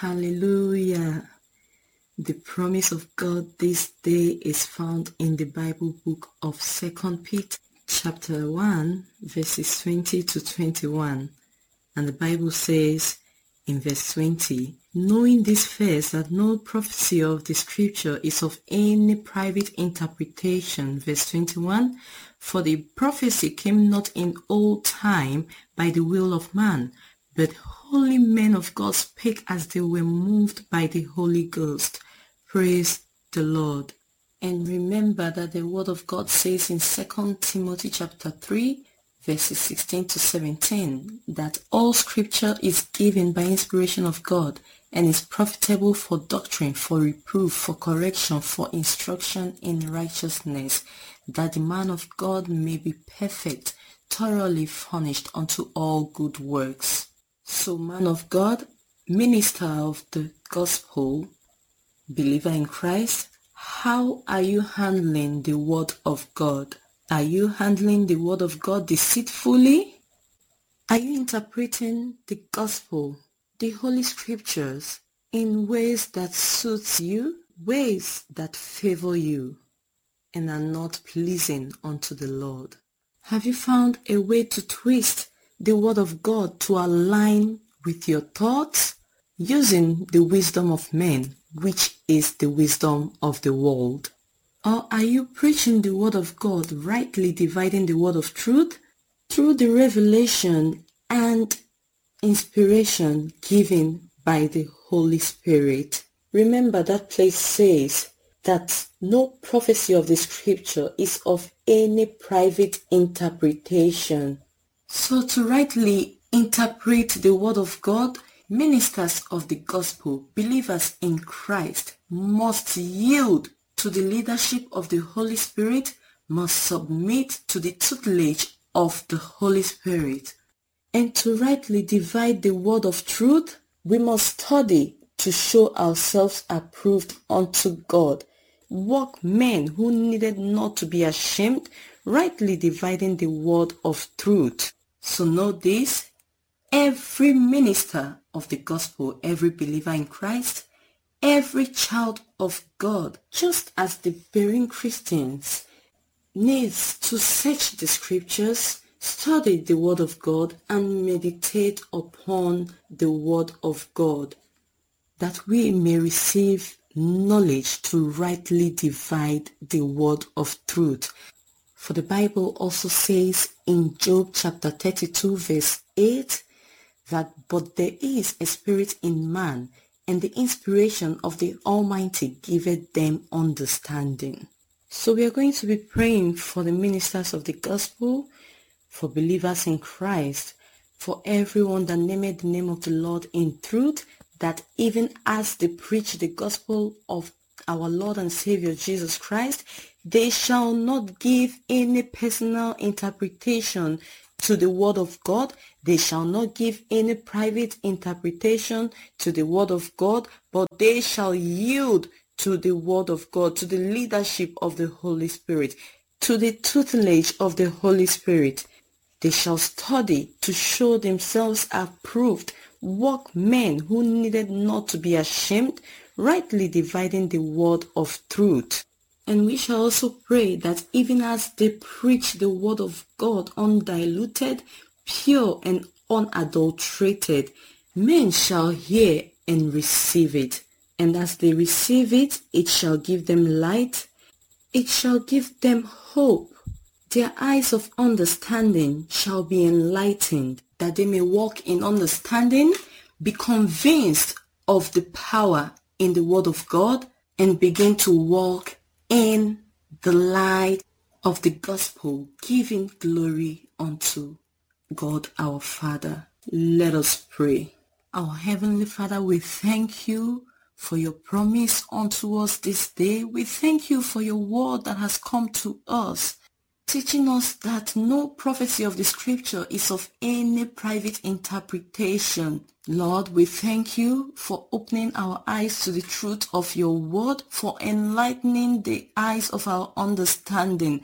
Hallelujah. The promise of God this day is found in the Bible book of 2 Peter chapter 1 verses 20 to 21. And the Bible says in verse 20, knowing this first, that no prophecy of the scripture is of any private interpretation. Verse 21, for the prophecy came not in old time by the will of man, but holy men of God spake as they were moved by the Holy Ghost. Praise the Lord. And remember that the word of God says in 2 Timothy chapter 3 verses 16 to 17 that all scripture is given by inspiration of God and is profitable for doctrine, for reproof, for correction, for instruction in righteousness, that the man of God may be perfect, thoroughly furnished unto all good works. So, man of God, minister of the gospel, believer in Christ, how are you handling the word of God? Are you handling the word of God deceitfully? Are you interpreting the gospel, the holy scriptures, in ways that suits you, ways that favor you, and are not pleasing unto the Lord? Have you found a way to twist the word of God to align with your thoughts, using the wisdom of men, which is the wisdom of the world? Or are you preaching the word of God, rightly dividing the word of truth through the revelation and inspiration given by the Holy Spirit? Remember that place says that no prophecy of the scripture is of any private interpretation. So to rightly interpret the word of God, ministers of the gospel, believers in Christ, must yield to the leadership of the Holy Spirit, must submit to the tutelage of the Holy Spirit. And to rightly divide the word of truth, we must study to show ourselves approved unto God, workmen who needed not to be ashamed, rightly dividing the word of truth. So know this, every minister of the gospel, every believer in Christ, every child of God, just as the bearing Christians, needs to search the scriptures, study the word of God, and meditate upon the word of God, that we may receive knowledge to rightly divide the word of truth. For the Bible also says in Job chapter 32 verse 8 that, but there is a spirit in man, and the inspiration of the Almighty giveth them understanding. So we are going to be praying for the ministers of the gospel, for believers in Christ, for everyone that nameth the name of the Lord in truth, that even as they preach the gospel of our Lord and Savior Jesus Christ, they shall not give any personal interpretation to the word of God. They shall not give any private interpretation to the word of God, but they shall yield to the word of God, to the leadership of the Holy Spirit, to the tutelage of the Holy Spirit. They shall study to show themselves approved, workmen who needed not to be ashamed, rightly dividing the word of truth. And we shall also pray that even as they preach the word of God undiluted, pure and unadulterated, men shall hear and receive it. And as they receive it, it shall give them light, it shall give them hope. Their eyes of understanding shall be enlightened, that they may walk in understanding, be convinced of the power in the word of God, and begin to walk in the light of the gospel, giving glory unto God our Father. Let us pray. Our Heavenly Father, we thank you for your promise unto us this day. We thank you for your word that has come to us, teaching us that no prophecy of the scripture is of any private interpretation. Lord, we thank you for opening our eyes to the truth of your word, for enlightening the eyes of our understanding,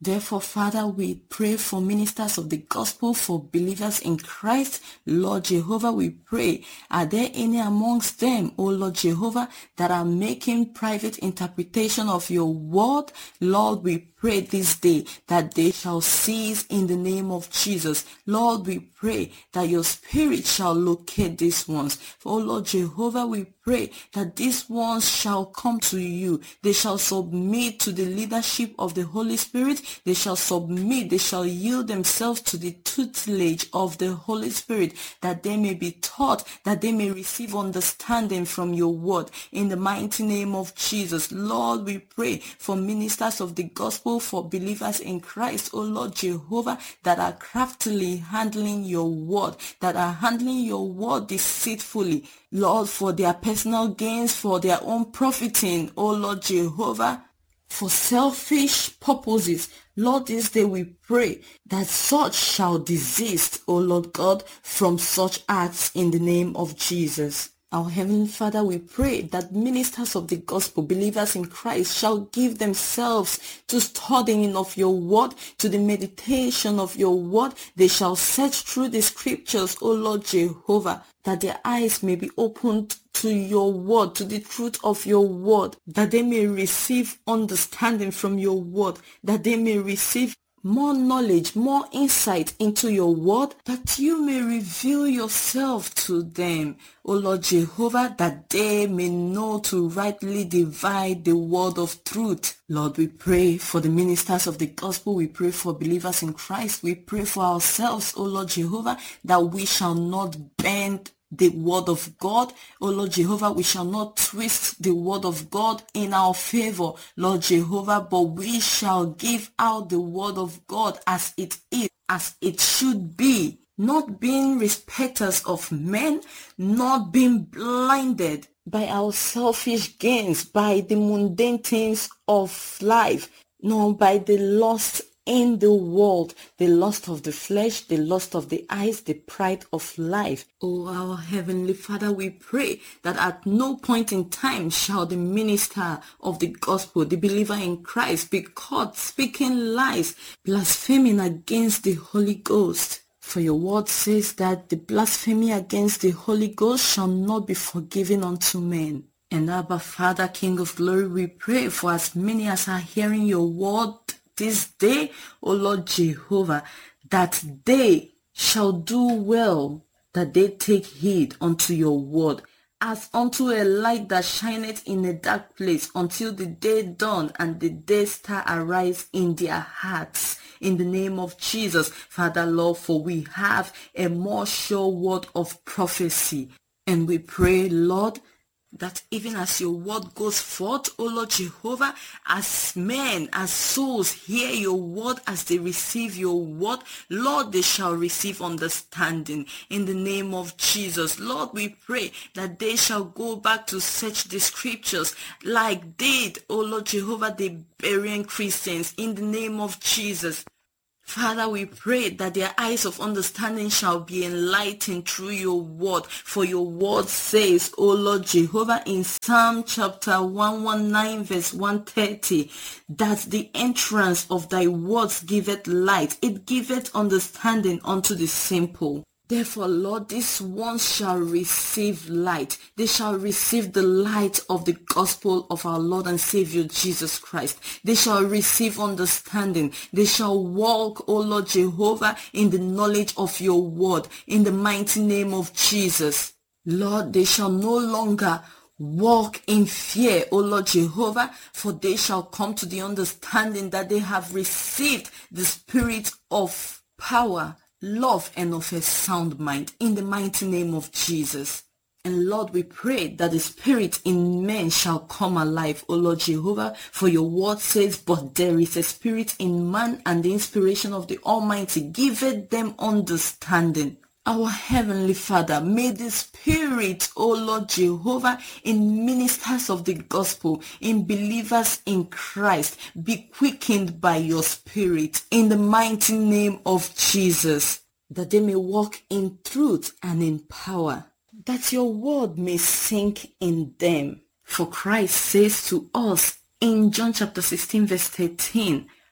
Therefore, Father, we pray for ministers of the gospel, for believers in Christ. Lord Jehovah, we pray, are there any amongst them, O Lord Jehovah, that are making private interpretation of your word? Lord, we pray this day that they shall cease in the name of Jesus. Lord, we pray that your spirit shall locate these ones. For, O Lord Jehovah, we pray that these ones shall come to you. They shall submit to the leadership of the Holy Spirit. They shall submit, they shall yield themselves to the tutelage of the Holy Spirit, that they may be taught, that they may receive understanding from your word. In the mighty name of Jesus, Lord, we pray for ministers of the gospel, for believers in Christ, O Lord Jehovah, that are craftily handling your word, that are handling your word deceitfully, Lord, for their personal gains, for their own profiting, O Lord Jehovah, for selfish purposes. Lord, this day we pray that such shall desist, O Lord God, from such acts in the name of Jesus. Our Heavenly Father, we pray that ministers of the gospel, believers in Christ, shall give themselves to studying of your word, to the meditation of your word. They shall search through the scriptures, O Lord Jehovah, that their eyes may be opened to your word, to the truth of your word, that they may receive understanding from your word, that they may receive more knowledge, more insight into your word, that you may reveal yourself to them, O Lord Jehovah, that they may know to rightly divide the word of truth. Lord, we pray for the ministers of the gospel. We pray for believers in Christ. We pray for ourselves, O Lord Jehovah, that we shall not bend the word of God. Oh Lord Jehovah, we shall not twist the word of God in our favor, Lord Jehovah, but we shall give out the word of God as it is, as it should be, not being respecters of men, not being blinded by our selfish gains, by the mundane things of life, nor by the lust in the world, the lust of the flesh, the lust of the eyes, the pride of life. Oh, our Heavenly Father, we pray that at no point in time shall the minister of the gospel, the believer in Christ, be caught speaking lies, blaspheming against the Holy Ghost. For your word says that the blasphemy against the Holy Ghost shall not be forgiven unto men. And Abba, Father, King of glory, we pray for as many as are hearing your word this day, O Lord Jehovah, that they shall do well, that they take heed unto your word, as unto a light that shineth in a dark place, until the day dawn and the day star arise in their hearts. In the name of Jesus, Father, Lord, for we have a more sure word of prophecy. And we pray, Lord, that even as your word goes forth, O Lord Jehovah, as men, as souls hear your word, as they receive your word, Lord, they shall receive understanding. In the name of Jesus, Lord, we pray that they shall go back to search the scriptures like did, O Lord Jehovah, the Berean Christians. In the name of Jesus, Father, we pray that their eyes of understanding shall be enlightened through your word. For your word says, O Lord Jehovah, in Psalm chapter 119 verse 130, that the entrance of thy words giveth light. It giveth understanding unto the simple. Therefore, Lord, these ones shall receive light. They shall receive the light of the gospel of our Lord and Savior Jesus Christ. They shall receive understanding. They shall walk, O Lord Jehovah, in the knowledge of your word, in the mighty name of Jesus. Lord, they shall no longer walk in fear, O Lord Jehovah, for they shall come to the understanding that they have received the spirit of power, love, and of a sound mind, in the mighty name of Jesus. And Lord, we pray that the spirit in men shall come alive, O Lord Jehovah, for your word says, but there is a spirit in man, and the inspiration of the Almighty giveth them understanding. Our Heavenly Father, may the Spirit, O Lord Jehovah, in ministers of the gospel, in believers in Christ, be quickened by your Spirit in the mighty name of Jesus, that they may walk in truth and in power, that your word may sink in them. For Christ says to us in John chapter 16 verse 13,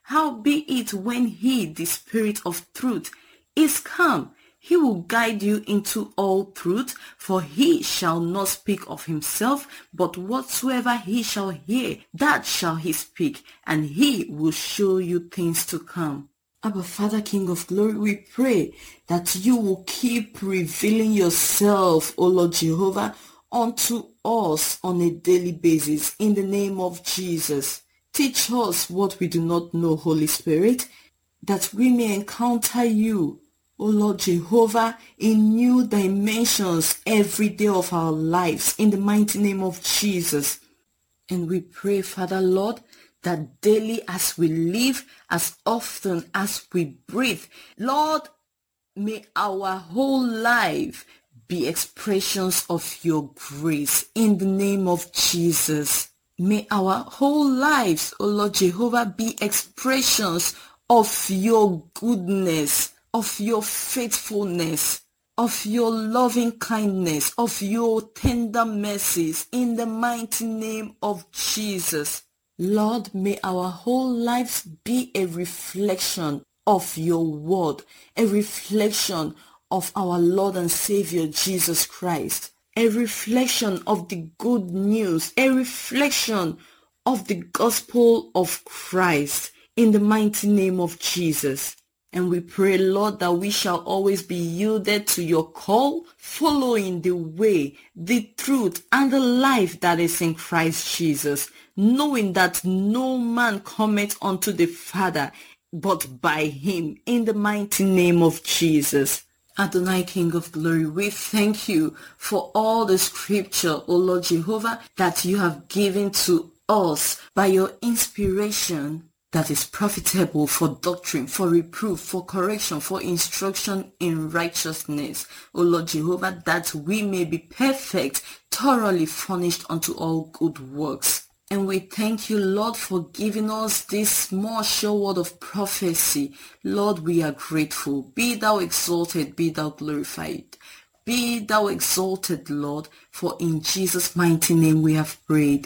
Howbeit, when he, the Spirit of truth, is come, he will guide you into all truth, for he shall not speak of himself, but whatsoever he shall hear, that shall he speak, and he will show you things to come. Abba Father, King of glory, we pray that you will keep revealing yourself, O Lord Jehovah, unto us on a daily basis in the name of Jesus. Teach us what we do not know, Holy Spirit, that we may encounter you, O Lord Jehovah, in new dimensions every day of our lives in the mighty name of Jesus. And we pray, Father Lord, that daily as we live, as often as we breathe, Lord, may our whole life be expressions of your grace in the name of Jesus. May our whole lives, O Lord Jehovah, be expressions of your goodness, of your faithfulness, of your loving kindness, of your tender mercies in the mighty name of Jesus. Lord, may our whole lives be a reflection of your word, a reflection of our Lord and Savior Jesus Christ, a reflection of the good news, a reflection of the gospel of Christ in the mighty name of Jesus. And we pray, Lord, that we shall always be yielded to your call, following the way, the truth, and the life that is in Christ Jesus, knowing that no man cometh unto the Father but by him, in the mighty name of Jesus. Adonai, King of glory, we thank you for all the scripture, O Lord Jehovah, that you have given to us by your inspiration, that is profitable for doctrine, for reproof, for correction, for instruction in righteousness. O Lord Jehovah, that we may be perfect, thoroughly furnished unto all good works. And we thank you, Lord, for giving us this small sure word of prophecy. Lord, we are grateful. Be thou exalted, be thou glorified. Be thou exalted, Lord, for in Jesus' mighty name we have prayed.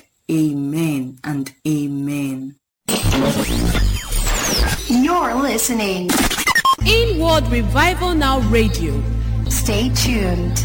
Amen and amen. You're listening Inward Revival Now Radio. Stay tuned.